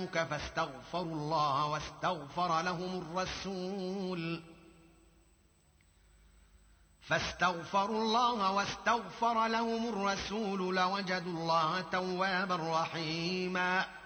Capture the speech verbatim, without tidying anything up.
جاءوك فاستغفروا الله واستغفر لهم الرسول فاستغفروا الله واستغفر لهم الرسول لوجدوا الله توابا رحيما